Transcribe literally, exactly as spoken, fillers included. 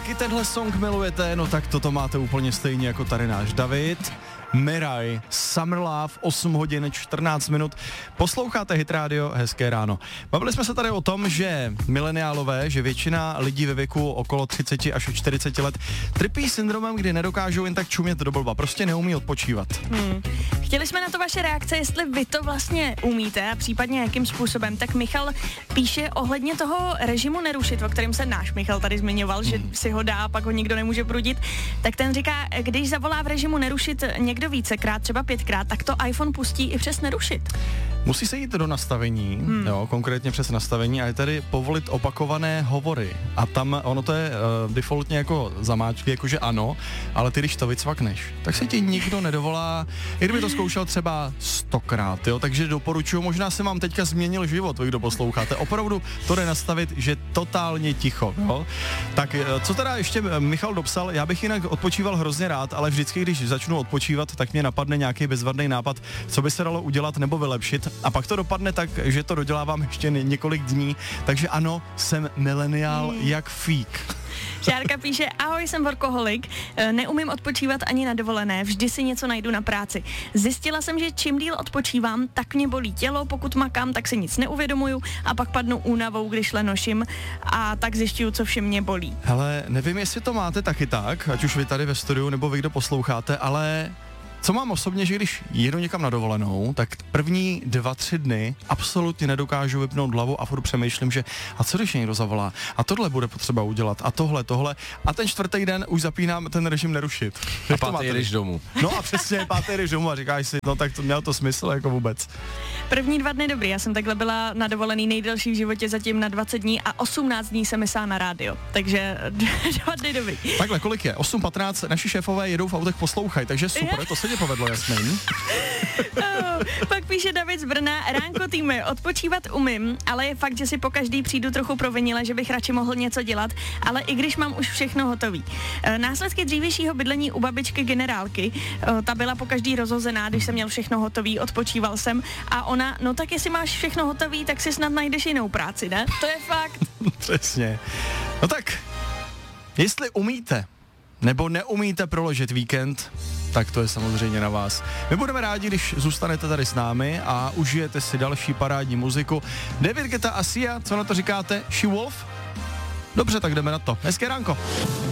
taky tenhle song milujete, no tak toto máte úplně stejně jako tady náš David. Mirai, Summer Love, osm hodin čtrnáct minut. Posloucháte Hit Radio, hezké ráno. Bavili jsme se tady o tom, že mileniálové, že většina lidí ve věku okolo třicet až čtyřicet let trpí syndromem, kdy nedokážou jen tak čumět do blba, prostě neumí odpočívat. Hmm. Chtěli jsme na to vaše reakce, jestli vy to vlastně umíte a případně jakým způsobem. Tak Michal píše ohledně toho režimu nerušit, o kterém se náš Michal tady zmiňoval, hmm. že si ho dá a pak ho nikdo nemůže prudit. Tak ten říká, když zavolá v režimu nerušit někdo vícekrát, třeba pětkrát, tak to iPhone pustí i přes nerušit. Musí se jít do nastavení, hmm. jo, konkrétně přes nastavení a je tady povolit opakované hovory. A tam ono to je uh, defaultně jako zamáčky, jakože ano, ale ty když to vycvakneš, tak se ti nikdo nedovolá, i kdyby to zkoušel třeba stokrát, jo, takže doporučuji, možná se vám teďka změnil život, vy kdo posloucháte, opravdu to jde nastavit, že totálně ticho, jo. Tak co teda ještě Michal dopsal, já bych jinak odpočíval hrozně rád, ale vždycky, když začnu odpočívat, tak mě napadne nějaký bezvadný nápad, co by se dalo udělat nebo vylepšit. A pak to dopadne tak, že to dodělávám ještě několik dní, takže ano, jsem mileniál hmm. jak fík. Šárka píše, ahoj, jsem workoholik, neumím odpočívat ani na dovolené, vždy si něco najdu na práci. Zjistila jsem, že čím díl odpočívám, tak mě bolí tělo, pokud makám, tak si nic neuvědomuju a pak padnu únavou, když lenoším a tak zjišťuju, co vše mě bolí. Hele, nevím, jestli to máte taky tak, ať už vy tady ve studiu nebo vy, kdo posloucháte, ale co mám osobně, že když jedu někam na dovolenou, tak první dva, tři dny absolutně nedokážu vypnout hlavu a furt přemýšlím, že a co když někdo zavolá? A tohle bude potřeba udělat a tohle, tohle. A ten čtvrtý den už zapínám ten režim nerušit. A pátý jdeš domů. No a přesně, pátý jdeš domů a říkáš si, no tak to mělo to smysl jako vůbec. První dva dny dobrý, já jsem takhle byla na dovolený nejdelší v životě zatím na dvacet dní a osmnáct dní jsem myslela na rádio, takže dva dny dobrý. Takhle, kolik je? osm patnáct, naši šéfové jedou v autech, poslouchají, takže super, to se povedlo, Jasmin. Oh, pak píše David z Brna, ránko týmy, odpočívat umím, ale je fakt, že si po každý přijdu trochu provinile, že bych radši mohl něco dělat, ale i když mám už všechno hotový. E, následky dřívějšího bydlení u babičky generálky, e, ta byla po každý rozhozená, když jsem měl všechno hotový, odpočíval jsem a ona, no tak jestli máš všechno hotový, tak si snad najdeš jinou práci, ne? To je fakt. Přesně. No tak, jestli umíte, nebo neumíte proložit víkend, tak to je samozřejmě na vás. My budeme rádi, když zůstanete tady s námi a užijete si další parádní muziku. David Guetta a Sia, co na to říkáte? She Wolf? Dobře, tak jdeme na to. Hezké ránko.